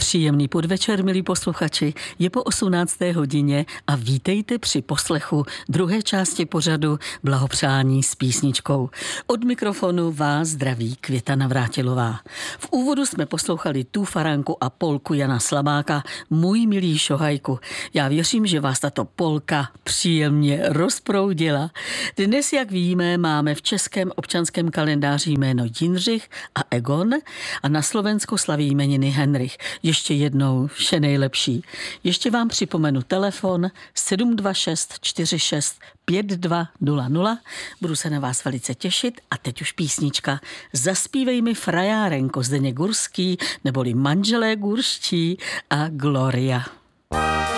Příjemný podvečer, milí posluchači, je po 18. hodině a vítejte při poslechu druhé části pořadu Blahopřání s písničkou. Od mikrofonu vás zdraví Květa Navrátilová. V úvodu jsme poslouchali tu faránku a polku Jana Slabáka Můj milý šohajku. Já věřím, že vás tato polka příjemně rozproudila. Dnes, jak víme, máme v českém občanském kalendáři jméno Jindřich a Egon a na Slovensku slaví jmeniny Henrich. Ještě jednou vše nejlepší. Ještě vám připomenu telefon 726 46 5200. Budu se na vás velice těšit a teď už písnička. Zaspívej mi frajárenko Zdeněk Gurský neboli Manželé Gurští a Gloria.